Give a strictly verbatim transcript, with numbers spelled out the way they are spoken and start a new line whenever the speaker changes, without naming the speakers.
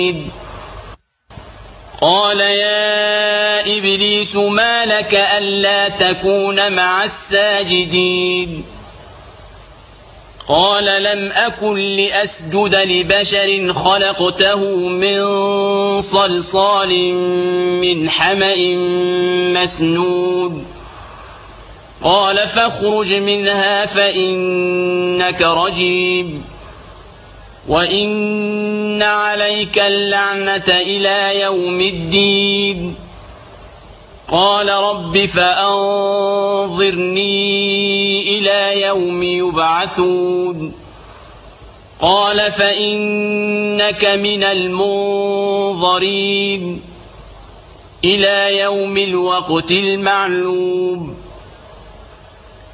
قال يا إبليس ما لك ألا تكون مع الساجدين قال لم أكن لأسجد لبشر خلقته من صلصال من حمأ مسنون قال فاخرج منها فإنك رجيم وإن عليك اللعنة إلى يوم الدين قال رب فأنظرني إلى يوم يبعثون قال فإنك من المنظرين إلى يوم الوقت المعلوم